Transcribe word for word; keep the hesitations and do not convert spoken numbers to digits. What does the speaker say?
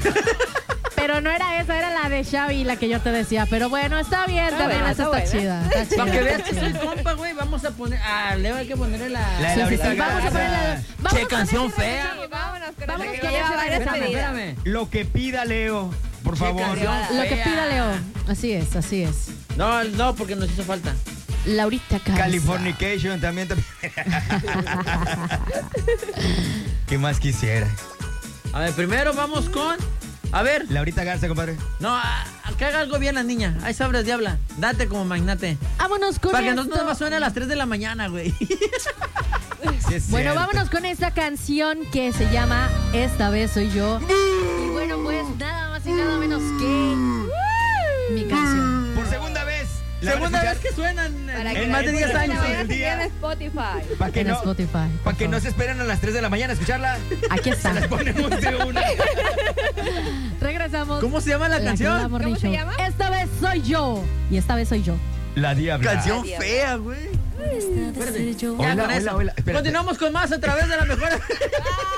Pero no era esa, era la de Xavi, la que yo te decía. Pero bueno, está bien, Ah, también bueno, esa está está buena. chida. Está chida. Para que veas está que soy chida. compa, güey, vamos a poner... A Leo hay que ponerle la... La de Sí, sí, Laurita sí, vamos a Garza. ponerle... vamos Che, a canción ponerle- fea. Sí, vámonos con Vámonos el con que lleva esa, varias espérame, pedidas. Espérame. Lo que pida Leo, por Che, favor. canción Lo que fea. pida Leo. Así es, así es. No, no, porque nos hizo falta. Laurita Garza. Californication también. también. ¿Qué más quisiera? A ver, primero vamos con... A ver, Laurita Garza, compadre. no, a- a- que haga algo bien la niña. Ahí sabres, diabla. Date como magnate. Vámonos con Para que esto. no nos suene a las tres de la mañana, güey. Sí es Bueno, cierto. vámonos con esta canción que se llama Esta vez soy yo. Y bueno, pues nada más y nada menos que mi canción. Por segunda vez. ¿la van a Segunda vez escuchar? que suenan Para en, que en la más de diez escuchen, años. la vayan a del seguir día. en Spotify. Para que En no, Spotify. para por que no favor. se esperen a las tres de la mañana a escucharla. Aquí está. Ponemos de una. Regresamos. ¿Cómo se llama la La canción? Chula Morning ¿Cómo se Show. llama? Esta vez soy yo. Y esta vez soy yo. La diabla. Canción Diabla. fea, güey. Esta vez soy yo. Ya Hola, con hola, eso. hola, espérate. Continuamos con más a través de la mejor.